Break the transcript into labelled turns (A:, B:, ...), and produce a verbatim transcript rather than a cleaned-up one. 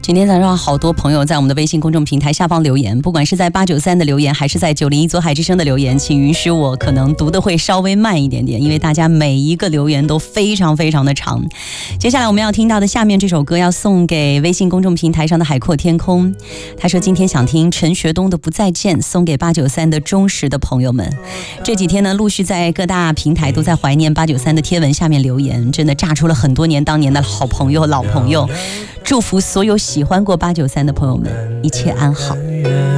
A: 今天早上好多朋友在我们的微信公众平台下方留言，不管是在八九三的留言，还是在九零一左海之声的留言，请允许我可能读的会稍微慢一点点，因为大家每一个留言都非常非常的长。接下来我们要听到的下面这首歌要送给微信公众平台上的海阔天空，他说今天想听陈学冬的不再见，送给八九三的忠实的朋友们。这几天呢，陆续在各大平台都在怀念八九三的贴文下面留言，真的炸出了很多年当年的好朋友老朋友。祝福所有喜欢过八九三的朋友们一切安好。